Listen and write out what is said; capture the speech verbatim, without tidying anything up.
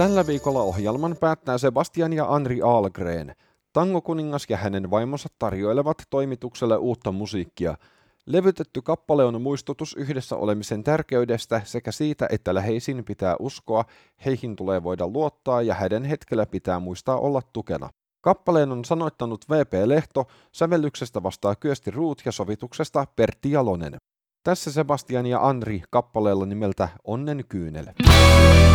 Tällä viikolla ohjelman päättää Sebastian ja Anri Ahlgren. Tangokuningas ja hänen vaimonsa tarjoilevat toimitukselle uutta musiikkia. Levytetty kappale on muistutus yhdessä olemisen tärkeydestä sekä siitä, että läheisiin pitää uskoa, heihin tulee voida luottaa ja häden hetkellä pitää muistaa olla tukena. Kappaleen on sanoittanut V P Lehto, sävellyksestä vastaa Kyösti Ruut ja sovituksesta Pertti Jalonen. Tässä Sebastian ja Anri kappaleella nimeltä Onnen kyynel.